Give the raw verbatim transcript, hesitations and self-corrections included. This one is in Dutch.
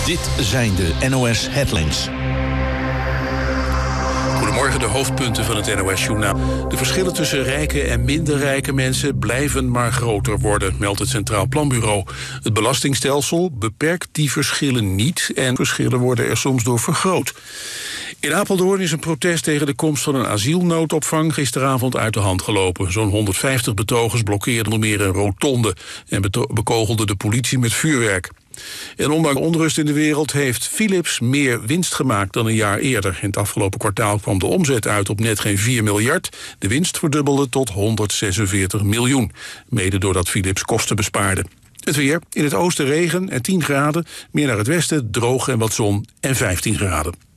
Dit zijn de N O S Headlines. Goedemorgen, de hoofdpunten van het N O S-journaal. De verschillen tussen rijke en minder rijke mensen blijven maar groter worden, meldt het Centraal Planbureau. Het belastingstelsel beperkt die verschillen niet en verschillen worden er soms door vergroot. In Apeldoorn is een protest tegen de komst van een asielnoodopvang gisteravond uit de hand gelopen. Zo'n honderdvijftig betogers blokkeerden onder meer een rotonde en bekogelden de politie met vuurwerk. En ondanks onrust in de wereld heeft Philips meer winst gemaakt dan een jaar eerder. In het afgelopen kwartaal kwam de omzet uit op net geen vier miljard. De winst verdubbelde tot honderdzesenveertig miljoen. Mede doordat Philips kosten bespaarde. Het weer, in het oosten regen en tien graden. Meer naar het westen, droog en wat zon en vijftien graden.